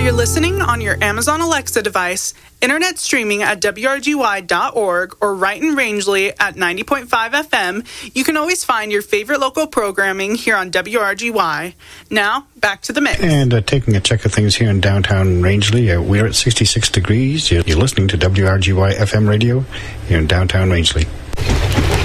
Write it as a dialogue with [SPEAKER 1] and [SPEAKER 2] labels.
[SPEAKER 1] you're listening on your Amazon Alexa device, internet streaming at WRGY.org, or right in Rangeley at 90.5 FM, you can always find your favorite local programming here on WRGY. Now, back to the mix.
[SPEAKER 2] And taking a check of things here in downtown Rangeley, we're at 66 degrees. You're listening to WRGY FM radio here in downtown Rangeley.